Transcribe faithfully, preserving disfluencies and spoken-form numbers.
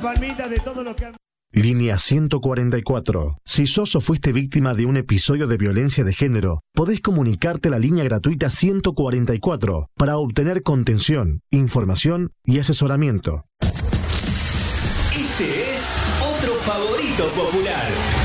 palmitas de todo lo que han... Línea ciento cuarenta y cuatro. Si sos o fuiste víctima de un episodio de violencia de género, podés comunicarte a la línea gratuita ciento cuarenta y cuatro para obtener contención, información y asesoramiento. Este es otro favorito popular.